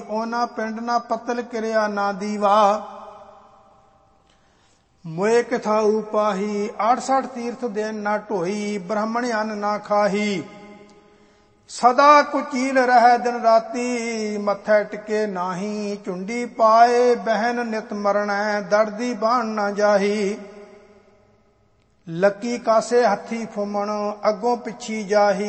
ਉਹਨਾਂ ਪਿੰਡ ਨਾ ਪੱਤਲ ਕਿਰਿਆ ਨਾ ਦੀਵਾ। ਮੋਏ ਕਿਥਾਊ ਪਾਹੀ 68 ਤੀਰਥ ਦਿਨ ਨਾ ਢੋਈ, ਬ੍ਰਾਹਮਣ ਅੰਨ ਨਾ ਖਾਹੀ। ਸਦਾ ਕੁਚੀਲ ਰਹਿ ਦਿਨ ਰਾਤੀ, ਮੱਥੇ ਟਿਕੇ ਨਾਹੀ। ਝੁੰਡੀ ਪਾਏ ਬਹਿਨ ਨਿਤ ਮਰਣੈ, ਦਰਦੀ ਬਾਣ ਨਾ ਜਾਹੀ। ਲੱਕੀ ਕਾਸੇ ਹੱਥੀ ਫੁੰਮਣ, ਅੱਗੋਂ ਪਿੱਛੀ ਜਾਹੀ।